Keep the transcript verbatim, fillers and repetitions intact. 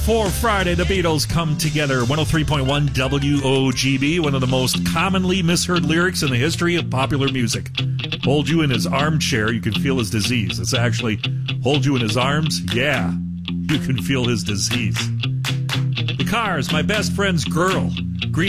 For Friday, the Beatles come together. one oh three point one W O G B, one of the most commonly misheard lyrics in the history of popular music. Hold you in his armchair, you can feel his disease. It's actually, hold you in his arms, yeah, you can feel his disease. The Cars, My Best Friend's Girl.